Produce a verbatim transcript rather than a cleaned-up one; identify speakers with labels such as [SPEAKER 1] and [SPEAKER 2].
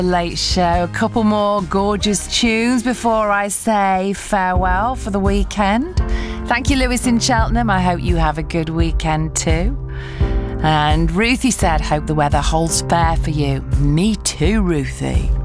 [SPEAKER 1] Late Show. A couple more gorgeous tunes before I say farewell for the weekend. Thank you, Lewis in Cheltenham. I hope you have a good weekend too. And Ruthie said, hope the weather holds fair for you. Me too, Ruthie.